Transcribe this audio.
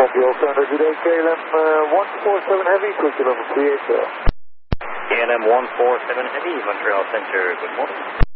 Mobile Thunder, good day, KLM 147 Heavy, quick level 380. KLM 147 Heavy, Montreal Center, good morning.